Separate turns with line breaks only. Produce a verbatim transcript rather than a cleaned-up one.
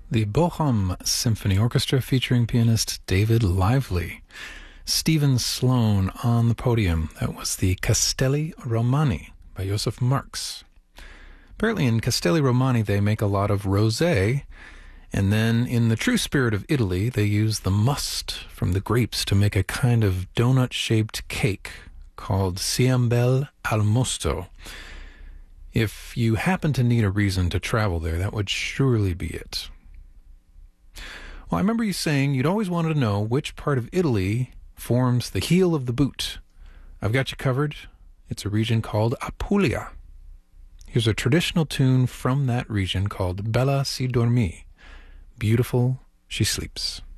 The Bochum Symphony Orchestra featuring pianist David Lively. Stephen Sloan on the podium. That was the Castelli Romani by Joseph Marx. Apparently in Castelli Romani they make a lot of rosé, and then in the true spirit of Italy they use the must from the grapes to make a kind of donut-shaped cake called Ciambelle al Mosto. If you happen to need a reason to travel there, that would surely be it. Well, I remember you saying you'd always wanted to know which part of Italy forms the heel of the boot. I've got you covered. It's a region called Apulia. Here's a traditional tune from that region called Bella si dormi. Beautiful, she sleeps.